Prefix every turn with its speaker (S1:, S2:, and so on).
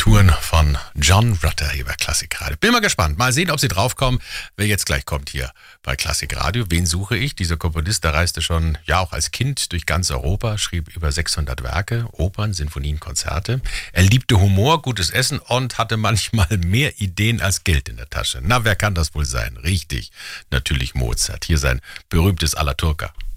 S1: Nocturne von John Rutter hier bei Klassik Radio. Bin mal gespannt. Mal sehen, ob Sie draufkommen, wer jetzt gleich kommt hier bei Klassik Radio. Wen suche ich? Dieser Komponist, der reiste schon, ja auch als Kind durch ganz Europa, schrieb über 600 Werke, Opern, Sinfonien, Konzerte. Er liebte Humor, gutes Essen und hatte manchmal mehr Ideen als Geld in der Tasche. Na, wer kann das wohl sein? Richtig, natürlich Mozart. Hier sein berühmtes Alla Turca.